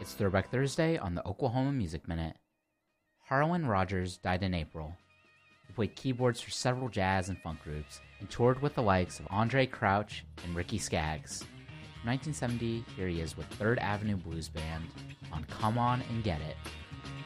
It's Throwback Thursday on the Oklahoma Music Minute. Harlan Rogers died in April. He played keyboards for several jazz and funk groups and toured with the likes of Andre Crouch and Ricky Skaggs. In 1970, here he is with Third Avenue Blues Band on Come On and Get It.